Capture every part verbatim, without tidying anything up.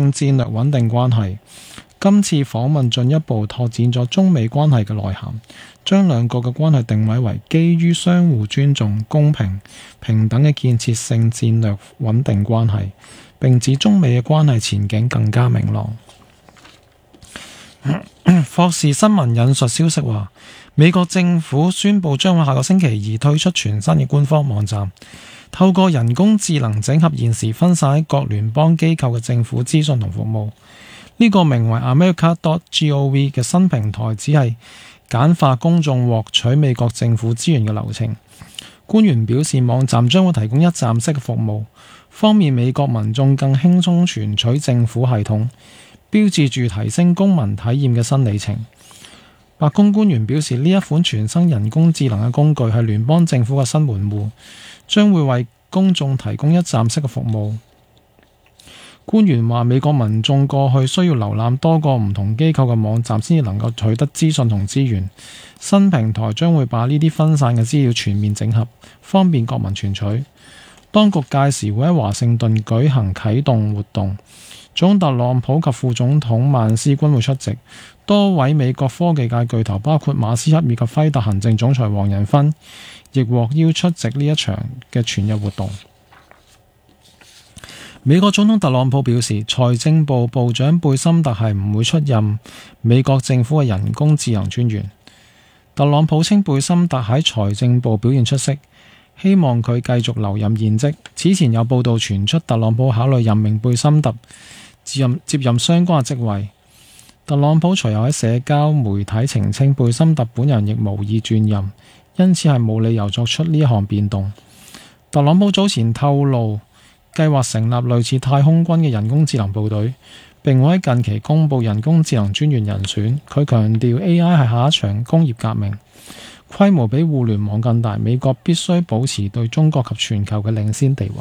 性戰略穩定關係。今次訪問進一步拓展咗中美關係嘅內涵，將兩國嘅關係定位為基於相互尊重、公平、平等嘅建設性戰略穩定關係，並指中美嘅關係前景更加明朗。霍士新聞引述消息話，美國政府宣布將喺下個星期二推出全新嘅官方網站，透過人工智能整合現時分散喺各聯邦機構嘅政府資訊同服務。呢個名為 America dot gov 嘅新平台只係簡化公眾獲取美國政府資源嘅流程。官員表示，網站將會提供一站式嘅服務，方便美國民眾更輕鬆存取政府系統，標誌住提升公民體驗嘅新里程。白宮官員表示，呢一款全新人工智能嘅工具係聯邦政府嘅新門戶，將會為公眾提供一站式嘅服務。官員話，美國民眾過去需要瀏覽多個唔同機構嘅網站先至能夠取得資訊同資源，新平台將會把呢啲分散嘅資料全面整合，方便國民存取。當局屆時會喺華盛頓舉行啟動活動，總統特朗普及副總統曼斯均會出席，多位美國科技界巨頭包括馬斯克以及輝達行政總裁黃仁勳亦獲邀出席呢一場嘅全日活動。美國總統特朗普表示，財政部部長貝森特係唔會出任美國政府嘅人工智能專員。特朗普稱貝森特喺財政部表現出色，希望佢繼續留任現職。此前有報道傳出，特朗普考慮任命貝森特接任接任相關嘅職位。特朗普隨後喺社交媒體澄清，貝森特本人亦無意轉任，因此係冇理由作出呢一項變動。特朗普早前透露，計劃成立類似太空軍嘅人工智能部隊，並會喺近期公布人工智能專員人選。佢強調 A I 係下一場工業革命，規模比互聯網更大，美國必須保持對中國及全球嘅領先地位。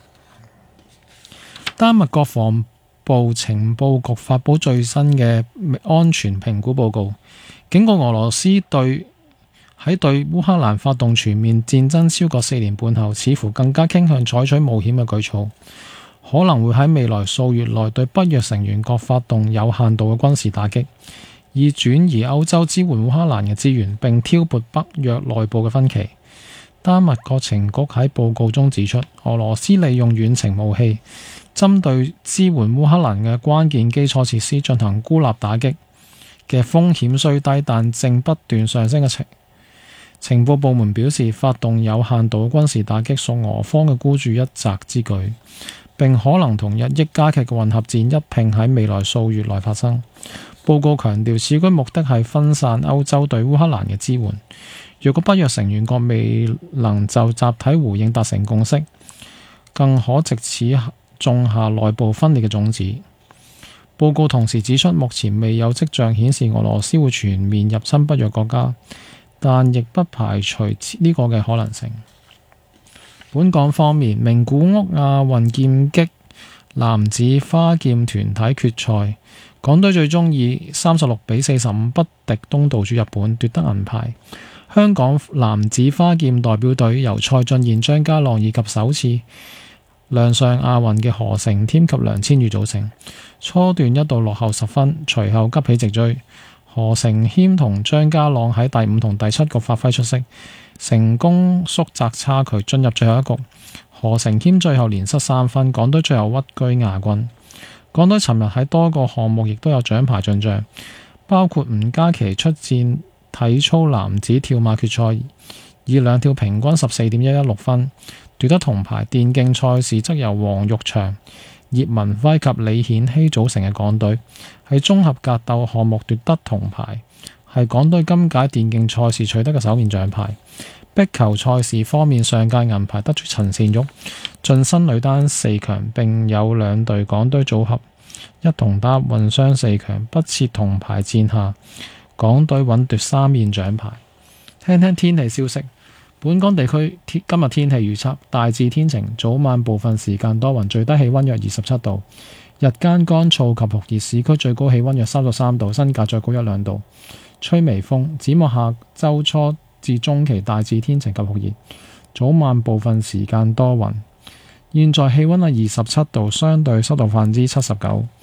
丹麥國防部情報局發布最新嘅安全評估報告，警告俄羅斯對喺對烏克蘭發動全面戰爭超過四年半後，似乎更加傾向採取冒險嘅舉措，可能會喺未來數月內對北約成員國發動有限度嘅軍事打擊，以轉移歐洲支援烏克蘭嘅資源，並挑撥北約內部嘅分歧。丹麥國情局喺報告中指出，俄羅斯利用遠程武器針對支援烏克蘭嘅關鍵基礎設施進行孤立打擊嘅風險雖低，但正不斷上升嘅情情報部門表示，發動有限度軍事打擊屬俄方嘅孤注一擲之舉，並可能同日益加劇嘅混合戰一併喺未來數月內發生。報告強調，此舉目的係分散歐洲對烏克蘭嘅支援。若果北約成員國未能就集體回應達成共識，更可藉此種下內部分裂嘅種子。報告同時指出，目前未有跡象顯示俄羅斯會全面入侵北約國家，但亦不排除呢個嘅可能性。本港方面，名古屋亞運劍擊男子花劍團體決賽，港隊最終以三十六比四十五不敵東道主日本，奪得銀牌。香港男子花劍代表隊由蔡俊彥、張家朗以及首次亮相亞運嘅何成添及梁千羽組成，初段一度落後十分，隨後急起直追。何成謙同張家朗喺第五同第七局發揮出色，成功縮窄差距，進入最後一局。何成謙最後連失三分，港隊最後屈居亞軍。港隊尋日喺多個項目亦都有獎牌進帳，包括吳嘉琪出戰體操男子跳馬決賽，以兩跳平均十四點一一六分奪得銅牌。電競賽事則由黃玉祥、葉文輝及李顯熙組成嘅港隊喺綜合格鬥項目奪得銅牌，係港隊今屆電競賽事取得嘅首面獎牌。壁球賽事方面，上屆銀牌得主陳善玉晉身女單四強，並有兩隊港隊組合一同打入混雙四強，不設銅牌戰下，港隊穩奪三面獎牌。聽聽天氣消息，本港地區今日天氣預測大致天晴，早晚部分時間多雲，最低氣溫約二十七度，日間乾燥及酷熱，市區最高氣溫約三十三度，新界再高一兩度，吹微風。展望下周初至中期大致天晴及酷熱，早晚部分時間多雲。現在氣溫係二十七度，相對濕度百分之七十九。